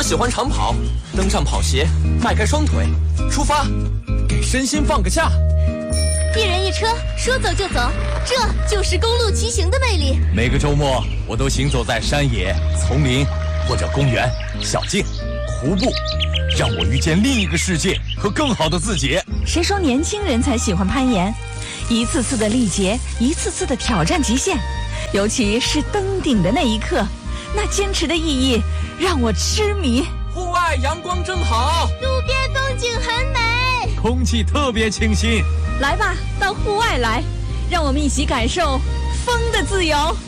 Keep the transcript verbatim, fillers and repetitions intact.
喜欢长跑，登上跑鞋，迈开双腿，出发，给身心放个假。 一人一车，说走就走，这就是公路骑行的魅力。 每个周末，我都行走在山野、丛林，或者公园、小径、湖泊，让我遇见另一个世界和更好的自己。 谁说年轻人才喜欢攀岩？一次次的历劫，一次次的挑战极限，尤其是登顶的那一刻，那坚持的意义让我痴迷。 户外阳光正好， 路边风景很美， 空气特别清新。 来吧，到户外来，让我们一起感受风的自由。